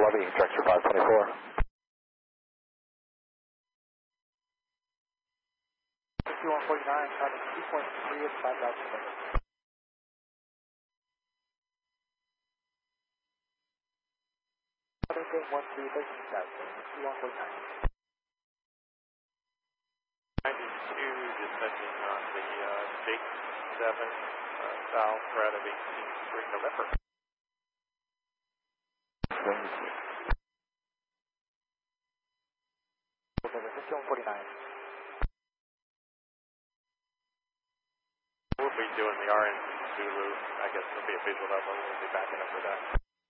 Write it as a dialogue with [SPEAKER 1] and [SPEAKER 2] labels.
[SPEAKER 1] Levy, Director 524.
[SPEAKER 2] 5149, traffic 2.3 at 5,000 feet. Southern 13, 5149.
[SPEAKER 3] 92, descending on the Jake 7, south, route of 18th November.
[SPEAKER 2] November 5149.
[SPEAKER 3] We'll be doing the RN Zulu. I guess it'll be a visual level. We'll be backing up for that.